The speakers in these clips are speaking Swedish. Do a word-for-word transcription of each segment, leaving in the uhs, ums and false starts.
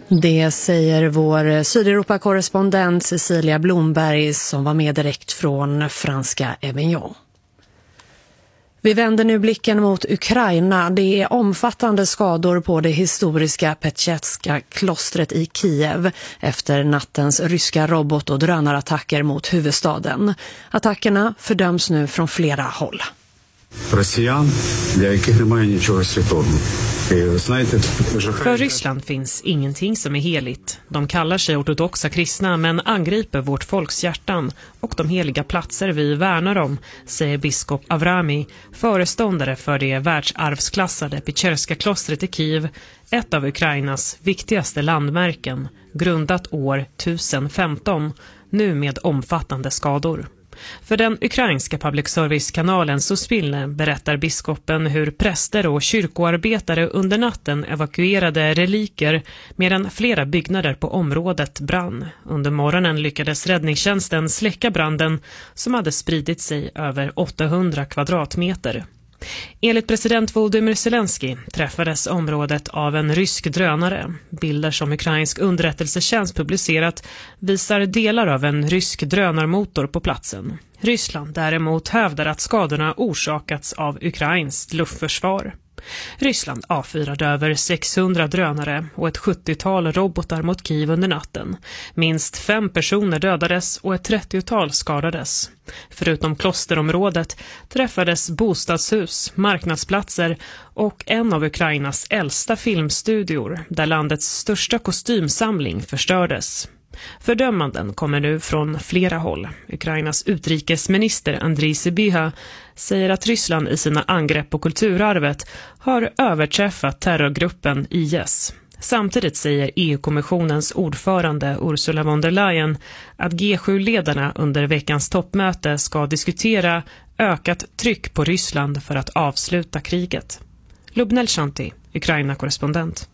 Det säger vår Sydeuropa-korrespondent Cecilia Blomberg som var med direkt från franska Avignon. Vi vänder nu blicken mot Ukraina. Det är omfattande skador på det historiska Petjetska klostret i Kiev efter nattens ryska robot- och drönarattacker mot huvudstaden. Attackerna fördöms nu från flera håll. För Ryssland finns ingenting som är heligt. De kallar sig ortodoxa kristna men angriper vårt folks hjärtan och de heliga platser vi värnar om, säger biskop Avrami, föreståndare för det världsarvsklassade Petjetska klostret i Kiev, ett av Ukrainas viktigaste landmärken, grundat år tusen femton, nu med omfattande skador. För den ukrainska public service-kanalen Suspilne berättar biskopen hur präster och kyrkoarbetare under natten evakuerade reliker medan flera byggnader på området brann. Under morgonen lyckades räddningstjänsten släcka branden som hade spridit sig över åttahundra kvadratmeter. Enligt president Volodymyr Zelensky träffades området av en rysk drönare. Bilder som ukrainsk underrättelsetjänst publicerat visar delar av en rysk drönarmotor på platsen. Ryssland däremot hävdar att skadorna orsakats av ukrainskt luftförsvar. Ryssland avfyrade över sexhundra drönare och ett sjuttiotal robotar mot Kiev under natten. Minst fem personer dödades och ett trettiotal skadades. Förutom klosterområdet träffades bostadshus, marknadsplatser och en av Ukrainas äldsta filmstudior där landets största kostymsamling förstördes. Fördömanden kommer nu från flera håll. Ukrainas utrikesminister Andriy Sybiha säger att Ryssland i sina angrepp på kulturarvet har överträffat terrorgruppen I S. Samtidigt säger E U-kommissionens ordförande Ursula von der Leyen att G sju-ledarna under veckans toppmöte ska diskutera ökat tryck på Ryssland för att avsluta kriget. Lubnel Shanti, Ukraina-korrespondent.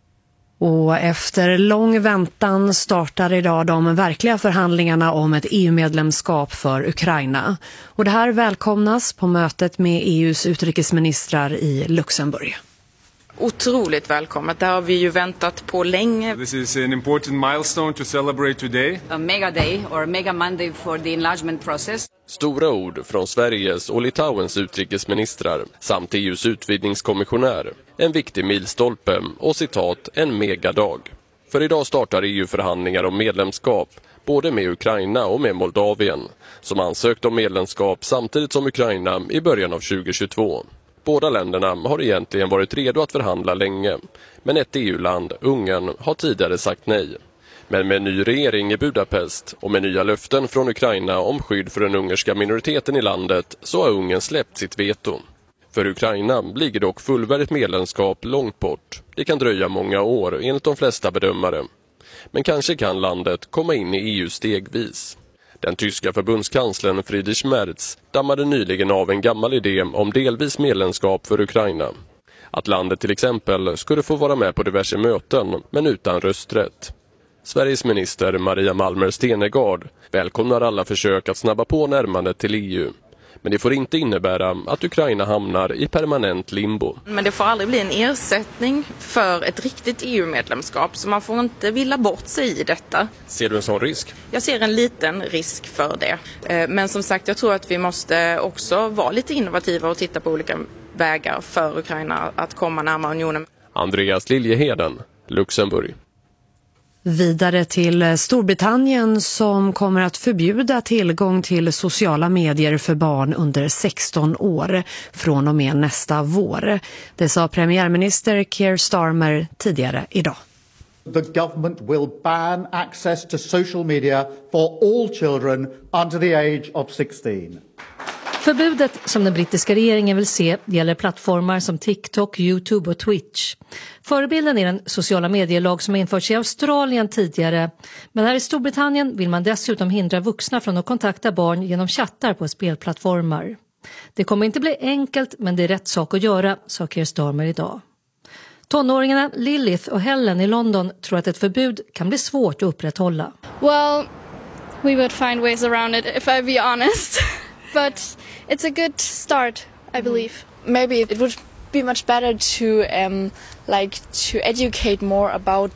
Och efter lång väntan startar idag de verkliga förhandlingarna om ett E U-medlemskap för Ukraina. Och det här välkomnas på mötet med E U:s utrikesministrar i Luxemburg. Otroligt välkommet. Det har vi ju väntat på länge. This is an important milestone to celebrate today. A mega day or a mega Monday for the enlargement process. Stora ord från Sveriges och Litauens utrikesministrar samt E U:s utvidgningskommissionär. En viktig milstolpe och citat en megadag. För idag startar E U-förhandlingar om medlemskap både med Ukraina och med Moldavien som ansökt om medlemskap samtidigt som Ukraina i början av tjugohundratjugotvå. Båda länderna har egentligen varit redo att förhandla länge, men ett E U-land, Ungern, har tidigare sagt nej. Men med en ny regering i Budapest och med nya löften från Ukraina om skydd för den ungerska minoriteten i landet så har Ungern släppt sitt veto. För Ukraina ligger dock fullvärdigt medlemskap långt bort. Det kan dröja många år enligt de flesta bedömare. Men kanske kan landet komma in i E U stegvis. Den tyska förbundskanslern Friedrich Merz dammade nyligen av en gammal idé om delvis medlemskap för Ukraina. Att landet till exempel skulle få vara med på diverse möten men utan rösträtt. Sveriges minister Maria Malmer Stenegard välkomnar alla försök att snabba på närmandet till E U. Men det får inte innebära att Ukraina hamnar i permanent limbo. Men det får aldrig bli en ersättning för ett riktigt E U-medlemskap, så man får inte villa bort sig i detta. Ser du en sån risk? Jag ser en liten risk för det. Men som sagt, jag tror att vi måste också vara lite innovativa och titta på olika vägar för Ukraina att komma närmare unionen. Andreas Liljeheden, Luxemburg. Vidare till Storbritannien som kommer att förbjuda tillgång till sociala medier för barn under sexton år från och med nästa vår. Det sa premiärminister Keir Starmer tidigare idag. The government will ban access to social media for all children under the age of sixteen. Förbudet som den brittiska regeringen vill se gäller plattformar som TikTok, YouTube och Twitch. Förebilden är den sociala medielag som införts i Australien tidigare. Men här i Storbritannien vill man dessutom hindra vuxna från att kontakta barn genom chattar på spelplattformar. Det kommer inte bli enkelt, men det är rätt sak att göra, sa Keir Starmer idag. Tonåringarna Lilith och Helen i London tror att ett förbud kan bli svårt att upprätthålla. Well, we would find ways around it if I be honest. But it's a good start, I believe. Maybe it would be much better to um, like to educate more about